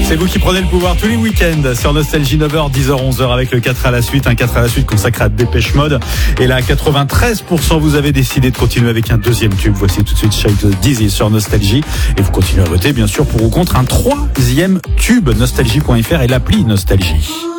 C'est vous qui prenez le pouvoir tous les week-ends sur Nostalgie 9h, 10h, 11h avec le 4 à la suite. Un 4 à la suite consacré à Dépêche Mode. Et là, à 93%, vous avez décidé de continuer avec un deuxième tube. Voici tout de suite Shake the Dizzy sur Nostalgie. Et vous continuez à voter, bien sûr, pour ou contre un troisième tube. Nostalgie.fr et l'appli Nostalgie.